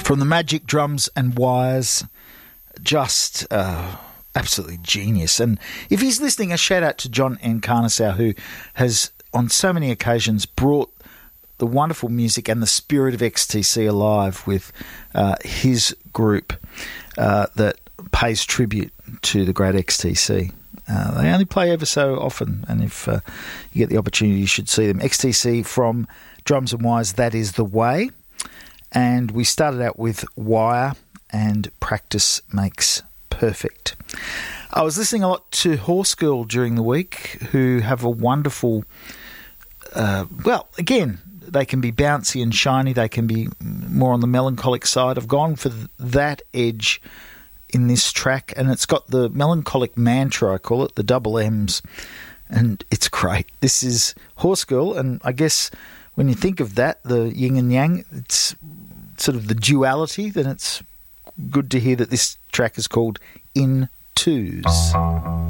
From the Magic Drums and Wires, just absolutely genius. And if he's listening, a shout out to John Encarnação, who has on so many occasions brought the wonderful music and the spirit of XTC alive with his group that pays tribute to the great XTC. They only play ever so often, and if you get the opportunity, you should see them. XTC from Drums and Wires, That Is The Way. And we started out with Wire and Practice Makes Perfect. I was listening a lot to Horse Girl during the week, who have a wonderful, again, they can be bouncy and shiny. They can be more on the melancholic side. I've gone for that edge in this track, and it's got the melancholic mantra, I call it, the double M's, and it's great. This is Horse Girl, and I guess when you think of that, the yin and yang, it's sort of the duality, then it's good to hear that this track is called In Twos.